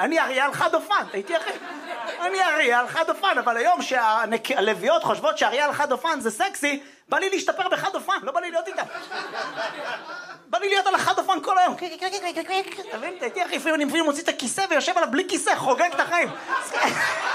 אני אריאל חד אופן, הייתי אחי. אני אריאל חד אופן, אבל היום שהלוויות חושבות שאריאל חד אופן זה סקסי, בא לי להשתפר בחד אופן, לא בא לי להיות איתם. בא לי להיות על החד אופן כל היום. תבין, הייתי אחי, לפעמים אני מוציא את הכיסא ויושב עליו בלי כיסא, חוגג את החיים.